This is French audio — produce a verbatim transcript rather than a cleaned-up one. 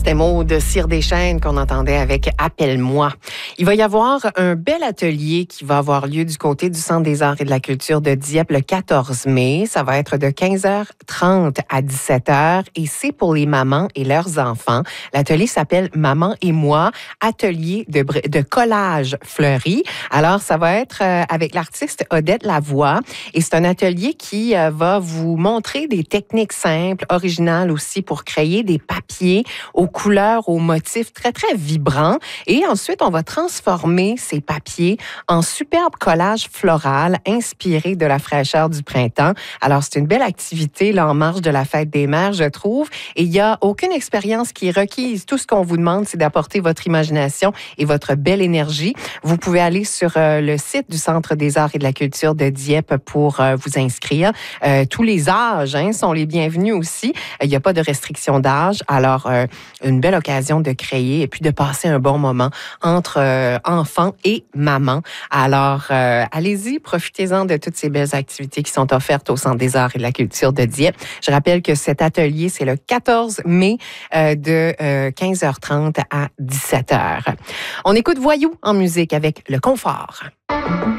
C'était Maude Cyr-Deschênes qu'on entendait avec « Appelle-moi ». Il va y avoir un bel atelier qui va avoir lieu du côté du Centre des arts et de la culture de Dieppe le quatorze mai. Ça va être de quinze heures trente à dix-sept heures et c'est pour les mamans et leurs enfants. L'atelier s'appelle « Maman et moi », atelier de, de collage fleuri. Alors, ça va être avec l'artiste Odette Lavoie et c'est un atelier qui va vous montrer des techniques simples, originales aussi pour créer des papiers aux couleurs, aux motifs très, très vibrants. Et ensuite, on va transformer ces papiers en superbe collage floral inspiré de la fraîcheur du printemps. Alors, c'est une belle activité là, en marge de la fête des mères, je trouve. Et il n'y a aucune expérience qui est requise. Tout ce qu'on vous demande, c'est d'apporter votre imagination et votre belle énergie. Vous pouvez aller sur euh, le site du Centre des arts et de la culture de Dieppe pour euh, vous inscrire. Euh, tous les âges hein, sont les bienvenus aussi. Il n'y a pas de restriction d'âge. Alors, euh, une belle occasion de créer et puis de passer un bon moment entre euh, enfants et maman. Alors, euh, allez-y, profitez-en de toutes ces belles activités qui sont offertes au Centre des arts et de la culture de Dieppe. Je rappelle que cet atelier, c'est le quatorze mai euh, de euh, quinze heures trente à dix-sept heures. On écoute Voyou en musique avec Le Confort.